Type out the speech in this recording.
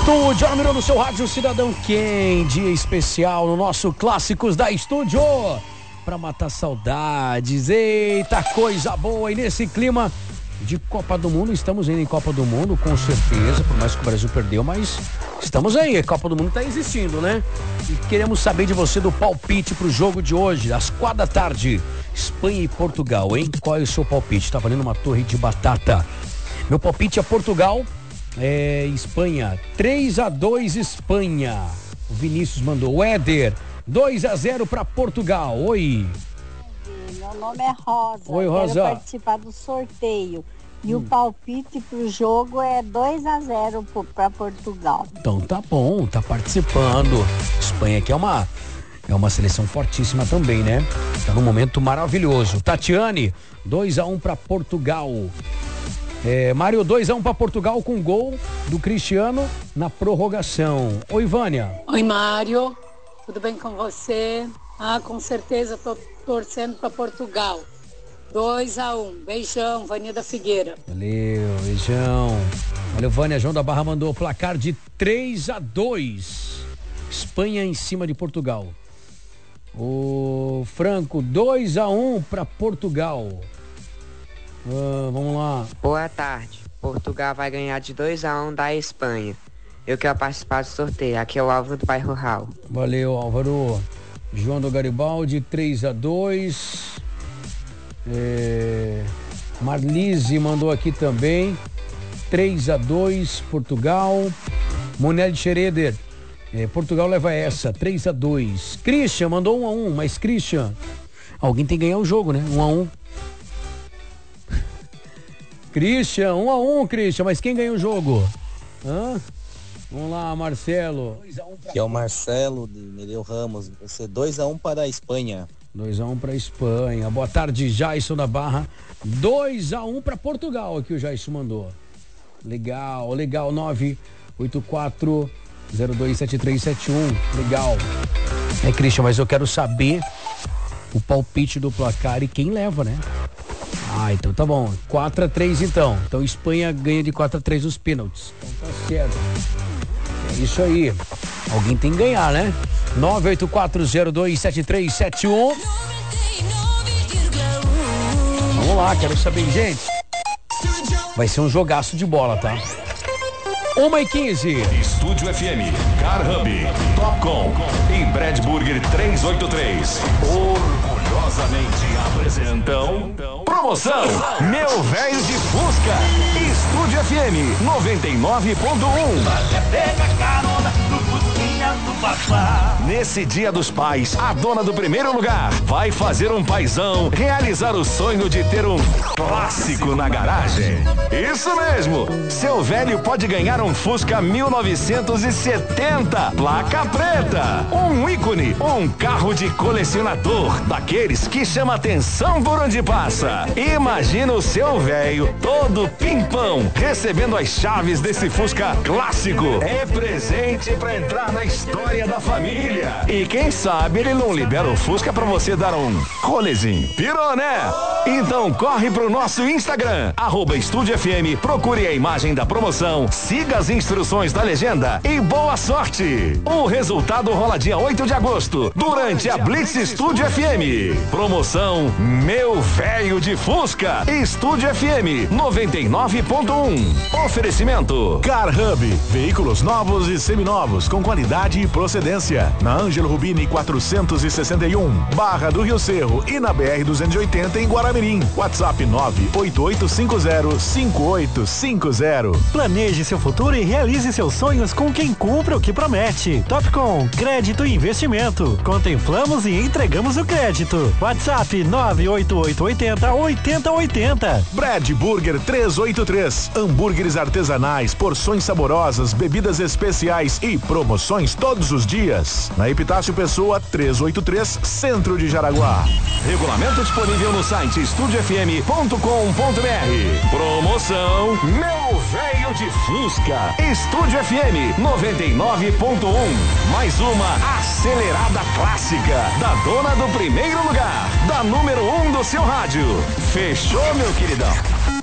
Estúdio, número no seu rádio Cidadão. Quem? Dia especial no nosso Clássicos da Estúdio, pra matar saudades. Eita, coisa boa. E nesse clima de Copa do Mundo, estamos indo em Copa do Mundo, com certeza, por mais que o Brasil perdeu, mas estamos aí, a Copa do Mundo tá existindo, né? E queremos saber de você do palpite pro jogo de hoje, às 4h, Espanha e Portugal, hein? Qual é o seu palpite? Tá valendo uma torre de batata. Meu palpite é Portugal, Espanha, 3-2 Espanha. O Vinícius mandou. O Éder, 2-0 pra Portugal. Oi. Meu nome é Rosa. Oi, Rosa. Quero participar do sorteio. E o palpite pro jogo é 2-0 para Portugal. Então tá bom, tá participando. Espanha que é uma seleção fortíssima também, né? Tá num momento maravilhoso. Tatiane, 2-1 para Portugal. Mário, 2-1 para Portugal com gol do Cristiano na prorrogação. Oi, Vânia. Oi, Mário. Tudo bem com você? Com certeza tô torcendo para Portugal. 2-1. Beijão, Vânia da Figueira. Valeu, beijão. Valeu, Vânia. João da Barra mandou placar de 3-2. Espanha em cima de Portugal. O Franco, 2-1 para Portugal. Vamos lá. Boa tarde. Portugal vai ganhar de 2-1 da Espanha. Eu quero participar do sorteio. Aqui é o Álvaro do bairro Rural. Valeu, Álvaro. João do Garibaldi, 3-2. Marlise mandou aqui também. 3-2 Portugal. Monelli Schroeder, Portugal leva essa, 3-2. Christian mandou 1-1, mas Christian, alguém tem que ganhar o jogo, né? 1-1. Christian, 1-1, Christian, mas quem ganha o jogo? Vamos lá, Marcelo. Que é o Marcelo de Nereu Ramos. Vai ser 2-1 para a Espanha. 2-1 para a Espanha. Boa tarde, Jaison da Barra. 2-1 para Portugal, aqui o Jaison mandou. Legal, 984-027371. Legal. Christian, mas eu quero saber o palpite do placar e quem leva, né? Então tá bom. 4-3 então. Então Espanha ganha de 4-3 os pênaltis. Então tá certo. É isso aí. Alguém tem que ganhar, né? 984027371. Vamos lá, quero saber, gente. Vai ser um jogaço de bola, tá? 1h15. Estúdio FM, Car Hub, Topcom e Brad Burger 383. Orgulhosamente apresentam promoção Meu Velho de Fusca. Estúdio FM 99.1. Pega carona no Fusquinha do Papá. Nesse Dia dos Pais, a dona do primeiro lugar vai fazer um paizão realizar o sonho de ter um clássico na garagem. Isso mesmo! Seu velho pode ganhar um Fusca 1970, placa preta. Um ícone, um carro de colecionador, daqueles que chama atenção por onde passa. Imagina o seu velho todo pimpão, recebendo as chaves desse Fusca clássico. É presente pra entrar na história da família. E quem sabe ele não libera o Fusca pra você dar um rolezinho. Pirou, né? Então corre pro nosso Instagram, @Estúdio FM, procure a imagem da promoção, siga as instruções da legenda e boa sorte. O resultado rola dia 8 de agosto, durante a Blitz Estúdio FM. Promoção Meu Velho de Fusca. Estúdio FM 99.1. Oferecimento Car Hub, veículos novos e seminovos com qualidade e procedência. Na Ângelo Rubini 461, Barra do Rio Cerro e na BR 280 em Guaramirim. WhatsApp 988505850. Planeje seu futuro e realize seus sonhos com quem cumpre o que promete. Topcom, crédito e investimento. Contemplamos e entregamos o crédito. WhatsApp 98880-8080. Brad Burger 383. Hambúrgueres artesanais, porções saborosas, bebidas especiais e promoções todos os dias. Na Epitácio Pessoa 383, Centro de Jaraguá. Regulamento disponível no site estudiofm.com.br. Promoção Meu Velho de Fusca. Estúdio FM 99.1. Mais uma acelerada clássica da dona do primeiro lugar, da número 1 do seu rádio. Fechou, meu queridão?